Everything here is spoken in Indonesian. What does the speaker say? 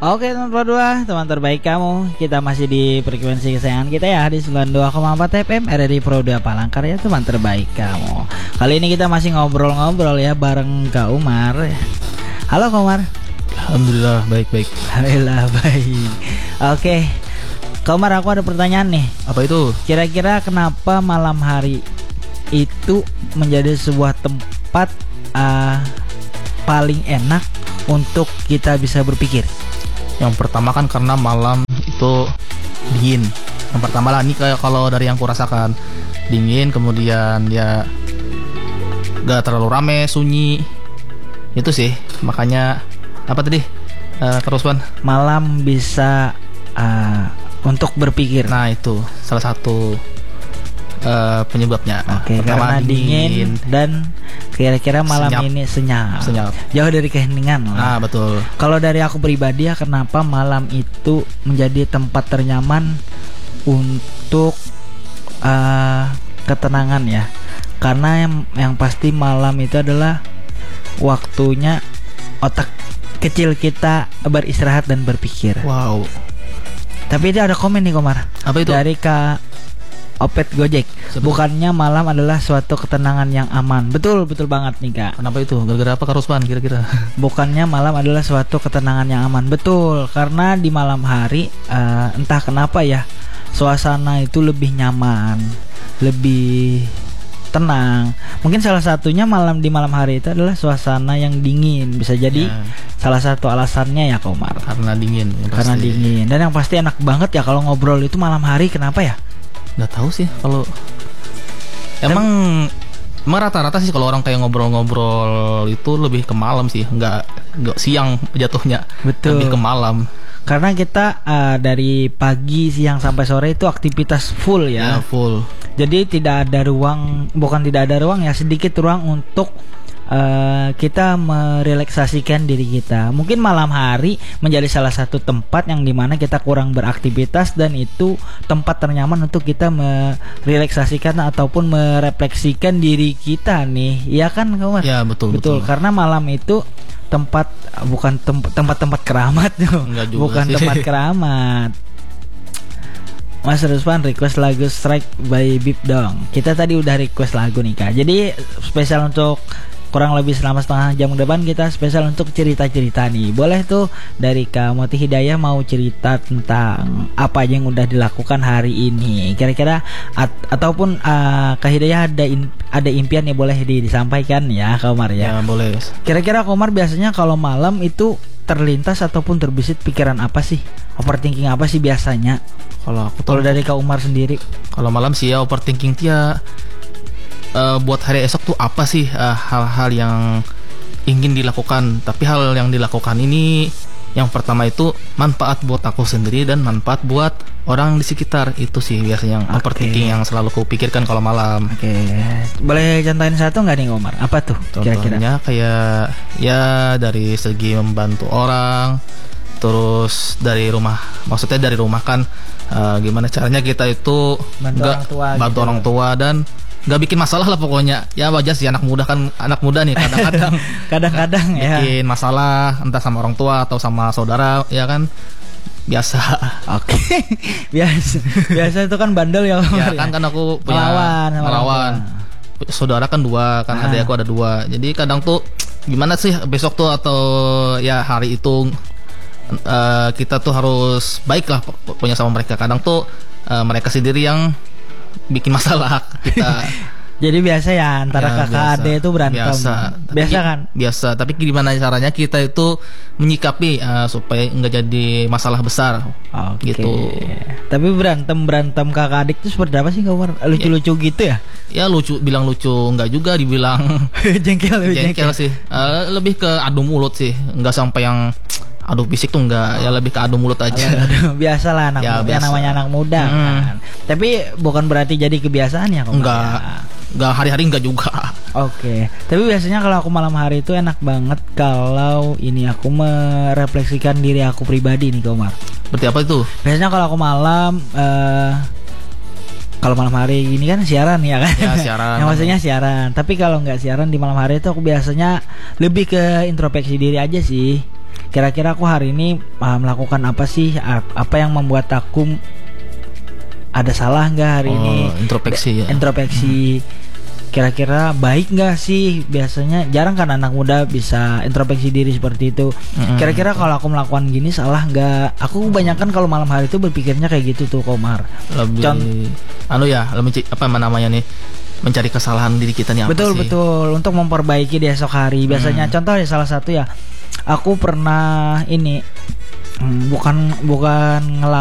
Oke teman dua, teman terbaik kamu. Kita masih di frekuensi kesayangan kita ya, di 92,4 FM RRI Pro 2 Palangkaraya, teman terbaik kamu. Kali ini kita masih ngobrol-ngobrol ya bareng Kak Umar. Halo Kak Umar. Alhamdulillah baik-baik. Alhamdulillah baik. Oke Kak Umar, aku ada pertanyaan nih. Apa itu? Kira-kira kenapa malam hari itu menjadi sebuah tempat paling enak untuk kita bisa berpikir? Yang pertama kan karena malam itu dingin. Yang pertama lah, ini kayak kalau dari yang kurasakan dingin, kemudian ya gak terlalu rame, sunyi. Itu sih, makanya apa tadi? Terus Ban? Malam bisa untuk berpikir. Nah itu salah satu penyebabnya. Oke, karena dingin dan kira-kira malam senyap. ini senyap. Jauh dari keheningan lah. Nah betul. Kalau dari aku pribadi ya, kenapa malam itu menjadi tempat ternyaman untuk ketenangan ya? Karena yang pasti malam itu adalah waktunya otak kecil kita beristirahat dan berpikir. Wow. Tapi itu ada komen nih Komar. Apa itu? Dari Kak Opet Gojek. Bukannya malam adalah suatu ketenangan yang aman. Betul banget nih Kak. Kenapa itu? Gara-gara apa Kak Rusman kira-kira? Bukannya malam adalah suatu ketenangan yang aman. Betul, karena di malam hari entah kenapa ya, suasana itu lebih nyaman, lebih tenang. Mungkin salah satunya di malam hari itu adalah suasana yang dingin. Bisa jadi salah satu alasannya ya Kak Umar. Karena dingin. Karena dingin. Dan yang pasti enak banget ya kalau ngobrol itu malam hari. Kenapa ya? Nggak tahu sih kalau emang rata-rata sih kalau orang kayak ngobrol-ngobrol itu lebih ke malam sih, nggak siang jatuhnya. Betul. Lebih ke malam. Karena kita dari pagi, siang sampai sore itu aktivitas full ya. Full. Jadi tidak ada ruang, ya, sedikit ruang untuk kita merelaksasikan diri kita. Mungkin malam hari menjadi salah satu tempat yang dimana kita kurang beraktivitas, dan itu tempat ternyaman untuk kita merelaksasikan ataupun merefleksikan diri kita nih. Ya kan Komar? Ya betul. Karena malam itu bukan tempat keramat tuh. Bukan sih. Tempat keramat. Mas Rusman request lagu Strike by Bip dong. Kita tadi udah request lagu nih Kak. Jadi spesial untuk kurang lebih selama setengah jam ke depan, kita spesial untuk cerita-cerita nih. Boleh tuh dari Kak Moti Hidayah mau cerita tentang apa aja yang udah dilakukan hari ini. Kira-kira ataupun Kak Hidayah ada impian yang boleh disampaikan ya Kak Umar ya. Ya boleh. Kira-kira Kak Umar biasanya kalau malam itu terlintas ataupun terbesit pikiran apa sih? Overthinking apa sih biasanya? Kalau dari Kak Umar sendiri? Kalau malam sih ya overthinking dia. Buat hari esok tuh apa sih hal-hal yang ingin dilakukan. Tapi hal yang dilakukan ini, yang pertama itu manfaat buat aku sendiri dan manfaat buat orang di sekitar. Itu sih biasanya yang overthinking yang selalu aku pikirkan kalau malam. Boleh contohin satu nggak nih Omar? Apa tuh kira-kira? Contohnya kayak ya dari segi membantu orang. Terus dari rumah, maksudnya dari rumah kan gimana caranya kita itu bantu orang tua dan nggak bikin masalah lah pokoknya. Ya wajar sih, anak muda nih kadang-kadang ya bikin masalah entah sama orang tua atau sama saudara, ya kan biasa. biasa itu kan bandel ya. Ya kan aku punya melawan. Saudara kan 2 kan, adik aku ada 2. Jadi kadang tuh gimana sih besok tuh atau ya hari itu kita tuh harus baik lah punya sama mereka. Kadang tuh mereka sendiri yang bikin masalah kita. Jadi biasa ya antara kakak adik itu berantem. Biasa. Tapi gimana caranya kita itu menyikapi supaya nggak jadi masalah besar. Gitu. Tapi berantem kakak adik itu seperti apa sih Kak? Lucu-lucu gitu ya? Ya bilang lucu nggak juga, dibilang jengkel sih. Lebih ke adu mulut sih. Nggak sampai yang adu fisik tuh enggak, ya lebih ke adu mulut aja. Biasalah namanya anak muda kan. Tapi bukan berarti jadi kebiasaan ya Kak? Enggak hari-hari enggak juga. Tapi biasanya kalau aku malam hari itu enak banget kalau ini aku merefleksikan diri aku pribadi nih Kak Umar. Seperti apa itu? Biasanya kalau aku malam kalau malam hari ini kan siaran ya kan? Ya siaran. Yang maksudnya siaran. Tapi kalau nggak siaran di malam hari itu aku biasanya lebih ke introspeksi diri aja sih. kira-kira aku hari ini melakukan apa sih, apa yang membuat aku ada salah nggak hari ini. Introspeksi kira-kira baik nggak sih. Biasanya jarang kan anak muda bisa introspeksi diri seperti itu. Kira-kira kalau aku melakukan gini salah nggak. Aku kebanyakan kalau malam hari itu berpikirnya kayak gitu tuh, Komar. Lebih apa namanya nih, mencari kesalahan diri kita nih apa betul, sih? Betul, untuk memperbaiki di esok hari. Biasanya contoh ya, salah satu ya, aku pernah ini bukan